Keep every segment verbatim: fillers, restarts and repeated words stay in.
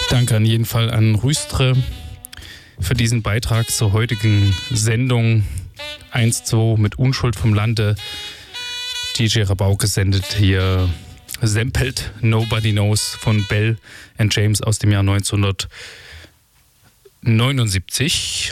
Danke an jeden Fall an Rüstre für diesen Beitrag zur heutigen Sendung eins zwei mit Unschuld vom Lande. D J Rabauke sendet hier Sempelt Nobody Knows von Bell and James aus dem Jahr neunzehnhundertneunundsiebzig.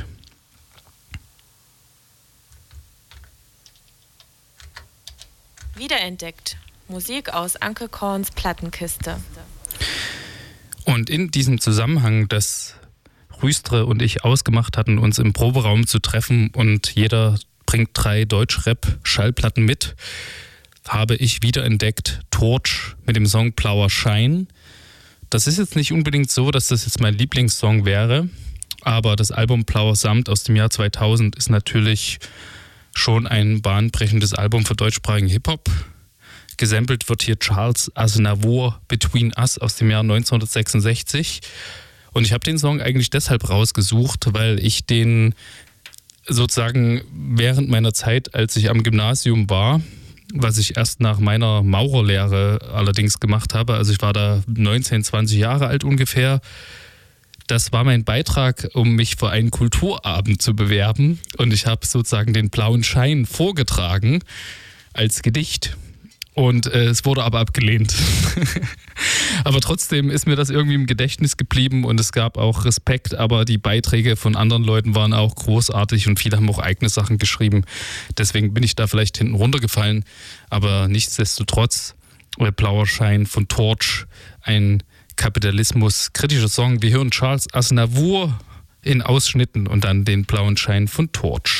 Wiederentdeckt. Musik aus Uncle Corns Plattenkiste. Und in diesem Zusammenhang, dass Rüstre und ich ausgemacht hatten, uns im Proberaum zu treffen und jeder bringt drei Deutschrap-Schallplatten mit, habe ich wiederentdeckt Torch mit dem Song Blauer Schein. Das ist jetzt nicht unbedingt so, dass das jetzt mein Lieblingssong wäre, aber das Album Blauer Samt aus dem Jahr zweitausend ist natürlich schon ein bahnbrechendes Album für deutschsprachigen Hip-Hop. Gesampelt wird hier Charles Aznavour Between Us aus dem Jahr neunzehnhundertsechsundsechzig. Und ich habe den Song eigentlich deshalb rausgesucht, weil ich den sozusagen während meiner Zeit, als ich am Gymnasium war, was ich erst nach meiner Maurerlehre allerdings gemacht habe, also ich war da neunzehn, zwanzig Jahre alt ungefähr, das war mein Beitrag, um mich für einen Kulturabend zu bewerben. Und ich habe sozusagen den Blauen Schein vorgetragen als Gedicht. Und äh, es wurde aber abgelehnt. Aber trotzdem ist mir das irgendwie im Gedächtnis geblieben und es gab auch Respekt. Aber die Beiträge von anderen Leuten waren auch großartig und viele haben auch eigene Sachen geschrieben. Deswegen bin ich da vielleicht hinten runtergefallen. Aber nichtsdestotrotz, äh, Blauer Schein von Torch, ein kapitalismuskritischer Song. Wir hören Charles Aznavour in Ausschnitten und dann den Blauen Schein von Torch.